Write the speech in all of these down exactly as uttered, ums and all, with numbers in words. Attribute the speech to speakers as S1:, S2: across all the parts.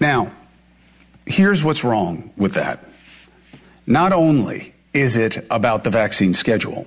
S1: Now, here's what's wrong with that. Not only is it about the vaccine schedule,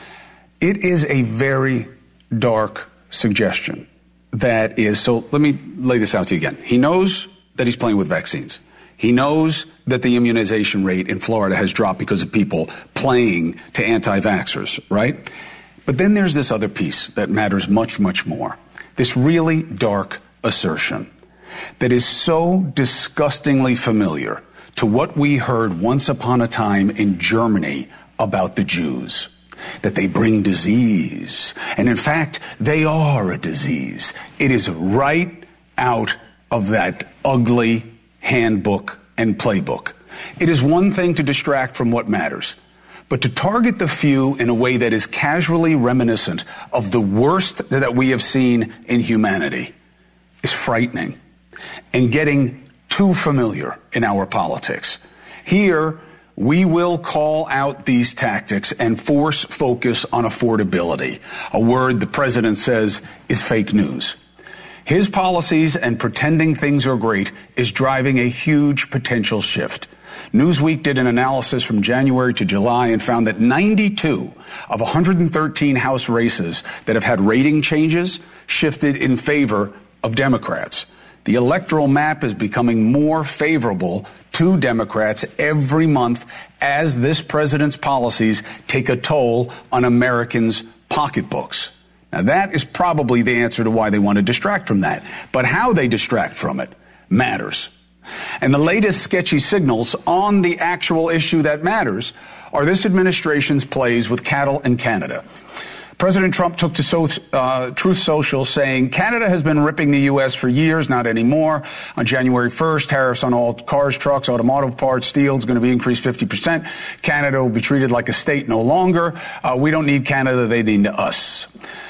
S1: it is a very dark suggestion that is, so let me lay this out to you again. He knows that he's playing with vaccines. He knows that the immunization rate in Florida has dropped because of people playing to anti-vaxxers, right? But then there's this other piece that matters much, much more. This really dark assertion that is so disgustingly familiar to what we heard once upon a time in Germany about the Jews, that they bring disease. And in fact, they are a disease. It is right out of that ugly handbook and playbook. It is one thing to distract from what matters, but to target the few in a way that is casually reminiscent of the worst that we have seen in humanity is frightening and getting too familiar in our politics. Here, we will call out these tactics and force focus on affordability, a word the president says is fake news. His policies and pretending things are great is driving a huge potential shift. Newsweek did an analysis from January to July and found that ninety-two of one hundred thirteen House races that have had rating changes shifted in favor of Democrats. The electoral map is becoming more favorable to Democrats every month as this president's policies take a toll on Americans' pocketbooks. Now, that is probably the answer to why they want to distract from that. But how they distract from it matters. And the latest sketchy signals on the actual issue that matters are this administration's plays with cattle in Canada. President Trump took to so, uh, Truth Social saying Canada has been ripping the U S for years, not anymore. On January first, tariffs on all cars, trucks, automotive parts, steel is going to be increased fifty percent. Canada will be treated like a state no longer. Uh, we don't need Canada, they need us.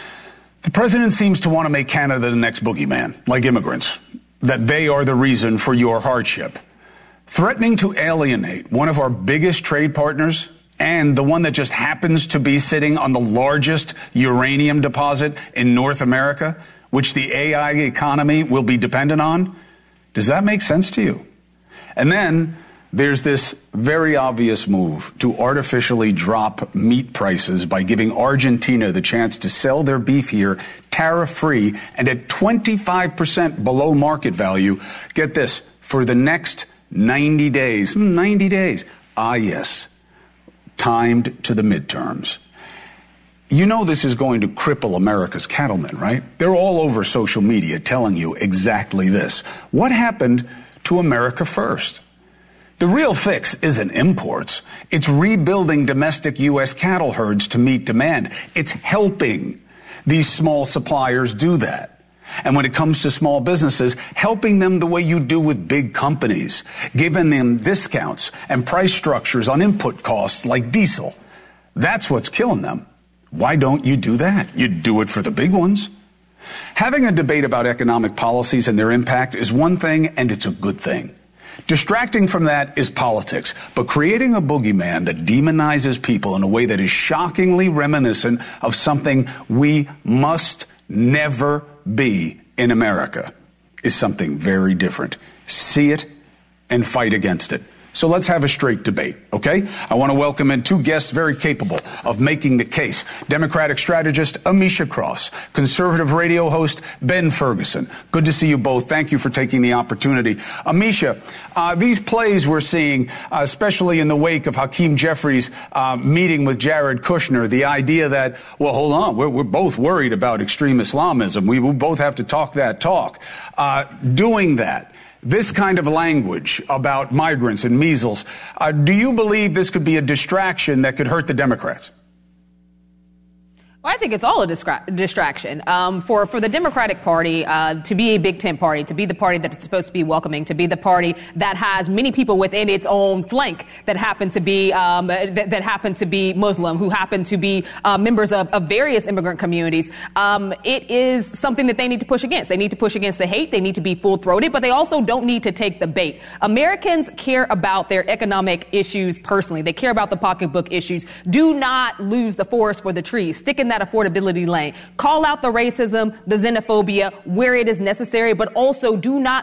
S1: The president seems to want to make Canada the next boogeyman, like immigrants, that they are the reason for your hardship. Threatening to alienate one of our biggest trade partners and the one that just happens to be sitting on the largest uranium deposit in North America, which the A I economy will be dependent on? Does that make sense to you? And then there's this very obvious move to artificially drop meat prices by giving Argentina the chance to sell their beef here tariff-free and at twenty-five percent below market value. Get this, for the next ninety days. ninety days. Ah, yes. Timed to the midterms. You know this is going to cripple America's cattlemen, right? They're all over social media telling you exactly this. What happened to America first? The real fix isn't imports. It's rebuilding domestic U S cattle herds to meet demand. It's helping these small suppliers do that. And when it comes to small businesses, helping them the way you do with big companies, giving them discounts and price structures on input costs like diesel. That's what's killing them. Why don't you do that? You do it for the big ones. Having a debate about economic policies and their impact is one thing, and it's a good thing. Distracting from that is politics, but creating a boogeyman that demonizes people in a way that is shockingly reminiscent of something we must never be in America is something very different. See it and fight against it. So let's have a straight debate, okay? I want to welcome in two guests very capable of making the case. Democratic strategist Amisha Cross, conservative radio host Ben Ferguson. Good to see you both. Thank you for taking the opportunity. Amisha, uh, these plays we're seeing, uh, especially in the wake of Hakeem Jeffries' uh, meeting with Jared Kushner, the idea that, well, hold on, we're, we're both worried about extreme Islamism. We will both have to talk that talk. Uh, doing that. This kind of language about migrants and measles, uh, do you believe this could be a distraction that could hurt the Democrats?
S2: Well, I think it's all a distra- distraction. Um, for, for the Democratic Party uh, to be a big tent party, to be the party that it's supposed to be welcoming, to be the party that has many people within its own flank that happen to be um, that, that happen to be Muslim, who happen to be uh, members of, of various immigrant communities, um, it is something that they need to push against. They need to push against the hate. They need to be full-throated, but they also don't need to take the bait. Americans care about their economic issues personally. They care about the pocketbook issues. Do not lose the forest for the trees. Stick in that affordability lane. Call out the racism, the xenophobia where it is necessary, but also do not